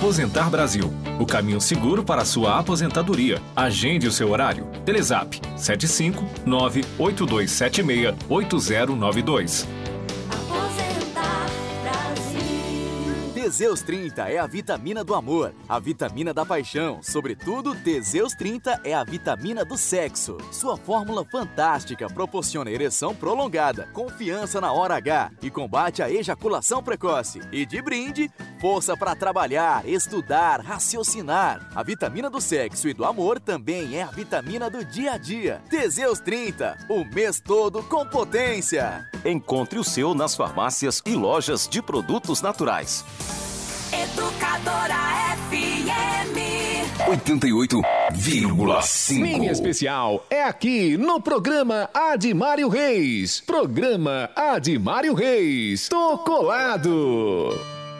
Aposentar Brasil, o caminho seguro para a sua aposentadoria. Agende o seu horário. Telezap 75982768092. Teseus 30 é a vitamina do amor, a vitamina da paixão. Sobretudo, Teseus 30 é a vitamina do sexo. Sua fórmula fantástica proporciona ereção prolongada, confiança na hora H e combate a ejaculação precoce. E de brinde, força para trabalhar, estudar, raciocinar. A vitamina do sexo e do amor também é a vitamina do dia a dia. Teseus 30, o mês todo com potência. Encontre o seu nas farmácias e lojas de produtos naturais. Educadora FM 88,5. Minha especial é aqui no programa Admário Reis. Programa Admário Reis. Tô colado.